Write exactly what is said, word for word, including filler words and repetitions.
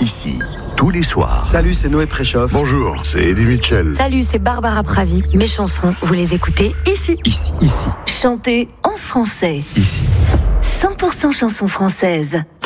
ici, tous les soirs. Salut, c'est Noé Préchoff. Bonjour, c'est Eddie Mitchell. Salut, c'est Barbara Pravi. Mes chansons, vous les écoutez ici. Ici. Ici. Chantez en français. Ici. cent pour cent chansons françaises.